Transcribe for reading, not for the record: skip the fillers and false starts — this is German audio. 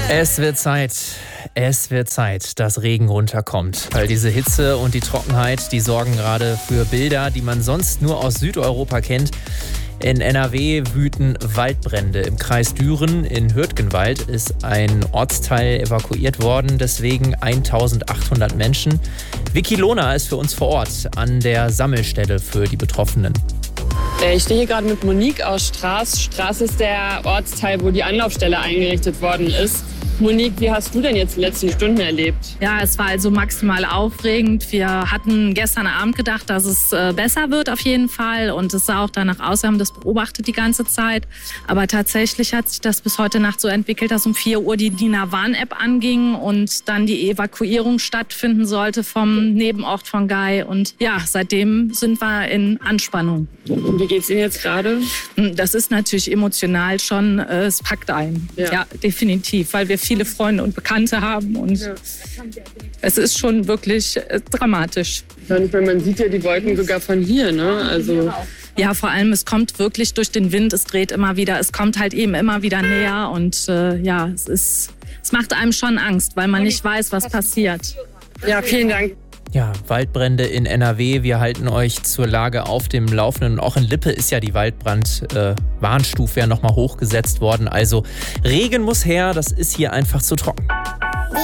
Es wird Zeit, dass Regen runterkommt. Weil diese Hitze und die Trockenheit, die sorgen gerade für Bilder, die man sonst nur aus Südeuropa kennt. In NRW wüten Waldbrände. Im Kreis Düren in Hürtgenwald ist ein Ortsteil evakuiert worden, deswegen 1800 Menschen. Vicky Lohner ist für uns vor Ort an der Sammelstelle für die Betroffenen. Ich stehe hier gerade mit Monique aus Straß. Straß ist der Ortsteil, wo die Anlaufstelle eingerichtet worden ist. Monique, wie hast du denn jetzt die letzten Stunden erlebt? Ja, es war also maximal aufregend. Wir hatten gestern Abend gedacht, dass es besser wird auf jeden Fall. Und es sah auch danach aus, wir haben das beobachtet die ganze Zeit. Aber tatsächlich hat sich das bis heute Nacht so entwickelt, dass um 4 Uhr die DINA Warn-App anging und dann die Evakuierung stattfinden sollte vom Nebenort von Gei. Und ja, seitdem sind wir in Anspannung. Und wie geht's Ihnen jetzt gerade? Das ist natürlich emotional schon, es packt ein. Ja, definitiv, weil wir viele Freunde und Bekannte haben und es ist schon wirklich dramatisch. Ja, und man sieht ja die Wolken sogar von hier, ne? Also ja, vor allem, es kommt wirklich durch den Wind, es dreht immer wieder, es kommt halt eben immer wieder näher und ja, es macht einem schon Angst, weil man nicht weiß, was passiert. Ja, vielen Dank. Ja, Waldbrände in NRW. Wir halten euch zur Lage auf dem Laufenden. Und auch in Lippe ist ja die Waldbrand-Warnstufe ja nochmal hochgesetzt worden. Also Regen muss her, das ist hier einfach zu trocken.